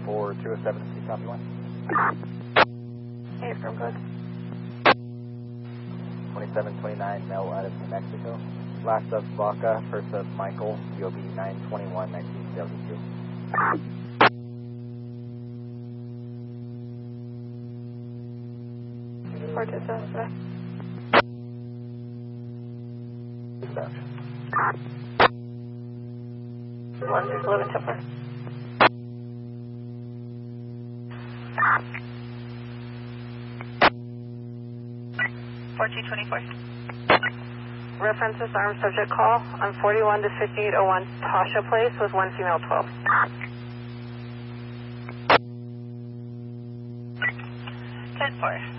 for 207, copy 1. Hey, from Cook. 2729, Mel out of New Mexico. Last of Baca, first of Michael, UOB 921, 1972. Report to suspect. Dispatch. 1611 Tipler. 4224. References armed subject call on 41 to 5801 Tasha Place with one female 12. 10-4.